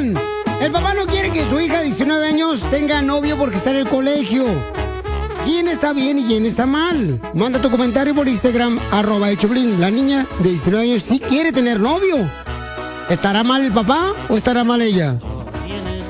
Oigan, el papá no quiere que su hija de 19 años tenga novio porque está en el colegio. ¿Quién está bien y quién está mal? Manda tu comentario por Instagram, @el Choplin. La niña de 19 años sí quiere tener novio. ¿Estará mal el papá o estará mal ella?